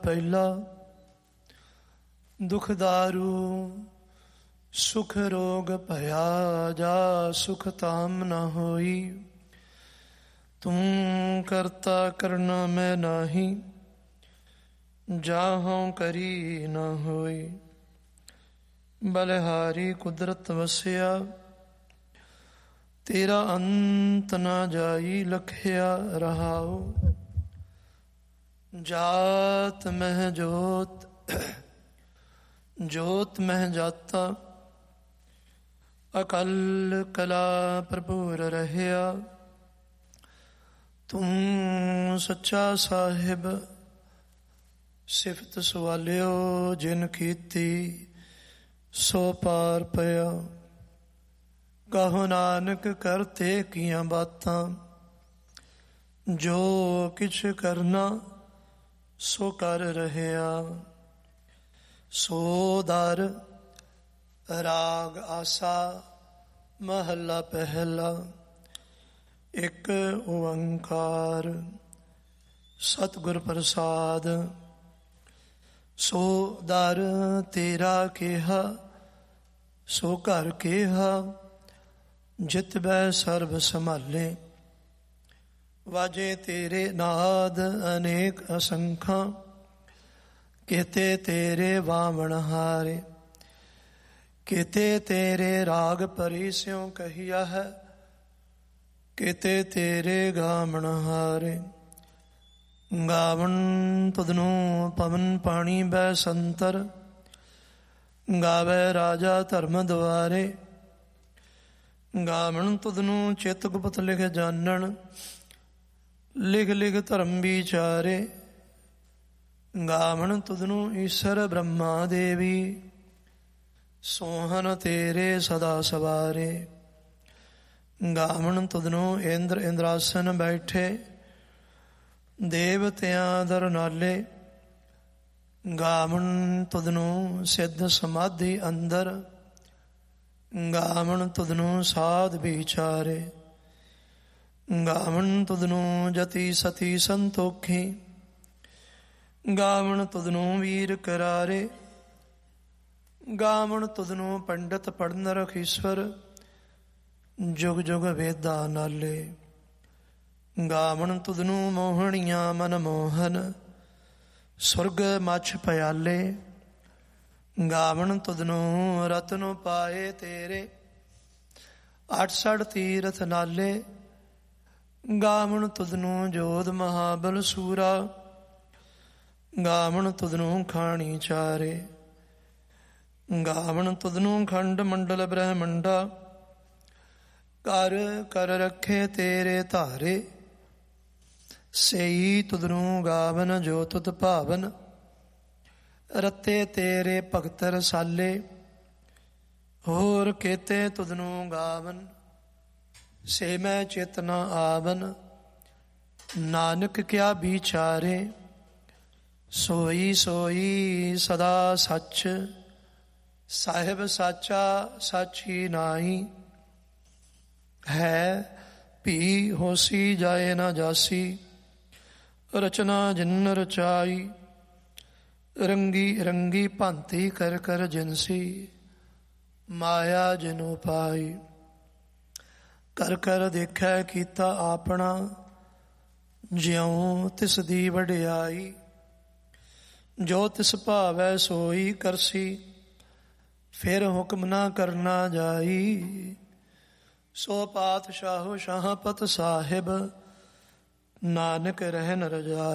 ਪਹਿਲਾ ਦੁਖ ਦਾਰੂ ਸੁਖ ਰੋਗ ਭਇਆ ਜਾ ਸੁਖ ਤਾਮ ਨ ਹੋਈ। ਤੂੰ ਕਰਤਾ ਕਰਨਾ ਮੈਂ ਨਾਹੀ ਜਾਹੋਂ ਕਰੀ ਨ ਹੋਈ। ਬਲਿਹਾਰੀ ਕੁਦਰਤ ਵਸਿਆ ਤੇਰਾ ਅੰਤ ਨਾ ਜਾਈ ਲਖਿਆ ਰਹਾਉ। ਜਾਤ ਮਹਿ ਜੋਤ ਜੋਤ ਮਹਿ ਜਾਤਾ ਅਕਲ ਕਲਾ ਭਰਪੂਰ ਰਹਿਆ। ਤੂੰ ਸੱਚਾ ਸਾਹਿਬ ਸਿਫਤ ਸਵਾਲਿਓ ਜਿਨ ਕੀਤੀ ਸੋ ਪਾਰ ਪਿਆ। ਕਹੋ ਨਾਨਕ ਕਰਤੇ ਕੀਆਂ ਬਾਤਾਂ ਜੋ ਕਿਛ ਕਰਨਾ ਸੋ ਕਰ ਰਹਿਆ। ਸੋ ਦਰ ਰਾਗ ਆਸਾ ਮਹੱਲਾ ਪਹਿਲਾ। ਇੱਕ ਓੰਕਾਰ ਸਤਿਗੁਰ ਪ੍ਰਸਾਦ। ਸੋ ਦਰ ਤੇਰਾ ਕਿਹਾ ਸੋ ਘਰ ਕਿਹਾ ਜਿਤ ਬੈ ਸਰਬ ਸੰਭਾਲੇ। ਵਾਜੇ ਤੇਰੇ ਨਾਦ ਅਨੇਕ ਅਸੰਖਾਂ ਕਿਤੇ ਤੇਰੇ ਵਾਵਣ ਹਾਰੇ। ਕਿਤੇ ਤੇਰੇ ਰਾਗ ਪਰੀ ਸਿਉ ਕਹੀਆ ਹੈ ਕਿਤੇ ਤੇਰੇ ਗਾਵਣ ਹਾਰੇ। ਗਾਵਣ ਤੁਧਨੂੰ ਪਵਨ ਪਾਣੀ ਬੈ ਸੰਤਰ ਗਾਵੇ ਰਾਜਾ ਧਰਮ ਦੁਆਰੇ। ਗਾਵਣ ਤੁਧਨੂੰ ਚਿਤ ਗੁਪਤ ਲਿਖ ਜਾਣਨ ਲਿਖ ਲਿਖ ਧਰਮ ਵਿਚਾਰੇ। ਗਾਵਣ ਤੁਧਨੂੰ ਈਸ਼ਰ ਬ੍ਰਹਮਾ ਦੇਵੀ ਸੋਹਣ ਤੇਰੇ ਸਦਾ ਸਵਾਰੇ। ਗਾਵਣ ਤੁਧਨੂੰ ਇੰਦਰ ਇੰਦਰਾਸਨ ਬੈਠੇ ਦੇਵਤਿਆਂ ਦਰ ਨਾਲੇ। ਗਾਵਣ ਤੁਧਨੂੰ ਸਿੱਧ ਸਮਾਧੀ ਅੰਦਰ ਗਾਵਣ ਤੁਧਨੂੰ ਸਾਧ ਵਿਚਾਰੇ। ਗਾਵਣ ਤੁਧਨੂੰ ਜਤੀ ਸਤੀ ਸੰਤੋਖੀ ਗਾਵਣ ਤੁਧਨੂੰ ਵੀਰ ਕਰਾਰੇ। ਗਾਵਣ ਤੁਧਨੂੰ ਪੰਡਤ ਪੜਨ ਰਖੀਸ਼ਵਰ ਜੁਗ ਜੁਗ ਵੇਦਾ ਨਾਲੇ। ਗਾਵਣ ਤੁਧਨੂੰ ਮੋਹਣੀਆਂ ਮਨ ਮੋਹਨ ਸੁਰਗ ਮਛ ਪਿਆਲੇ। ਗਾਵਣ ਤੁਧਨੂੰ ਰਤਨ ਪਾਏ ਤੇਰੇ 68 ਤੀਰਥ ਨਾਲੇ। ਗਾਵਣ ਤੁਧਨੂੰ ਜੋਧ ਮਹਾਬਲ ਸੂਰਾ ਗਾਵਣ ਤੁਧਨੂੰ ਖਾਣੀ ਚਾਰੇ। ਗਾਵਣ ਤੁਧਨੂੰ ਖੰਡ ਮੰਡਲ ਬ੍ਰਹਮੰਡਾ ਕਰ ਕਰ ਰੱਖੇ ਤੇਰੇ ਧਾਰੇ। ਸਈ ਤੁਧਨੂੰ ਗਾਵਨ ਜੋ ਤੁਧ ਭਾਵਨ ਰਤੇ ਤੇਰੇ ਭਗਤ ਰਸਾਲੇ। ਹੋਰ ਕੇਤੇ ਤੁਧਨੂੰ ਗਾਵਨ ਸੇ ਮੈਂ ਚੇਤਨਾ ਆਵਨ। ਨਾਨਕ ਕਿਆ ਵਿਚਾਰੇ ਸੋਈ ਸੋਈ ਸਦਾ ਸੱਚ ਸਾਹਿਬ ਸਾਚਾ ਸਾਚੀ ਨਾਹੀ। ਹੈ ਭੀ ਹੋਸੀ ਜਾਏ ਨਾ ਜਾਸੀ ਰਚਨਾ ਜਿਨ ਰਚਾਈ। ਰੰਗੀ ਰੰਗੀ ਭਾਂਤੀ ਕਰ ਕਰ ਜਿਨਸੀ ਮਾਇਆ ਜਿਨੁ ਪਾਈ। ਕਰ ਕਰ ਦੇਖੈ ਕੀਤਾ ਆਪਣਾ ਜਿਉ ਤਿਸ ਦੀ ਵਡਿਆਈ। ਜੋ ਤਿਸ ਭਾਵੈ ਸੋਈ ਕਰਸੀ ਫਿਰ ਹੁਕਮ ਨਾ ਕਰਨਾ ਜਾਈ। ਸੋ ਪਾਤਸ਼ਾਹੋ ਸ਼ਾਹਪਤ ਸਾਹਿਬ ਨਾਨਕ ਰਹਿਨ ਰਜਾਈ।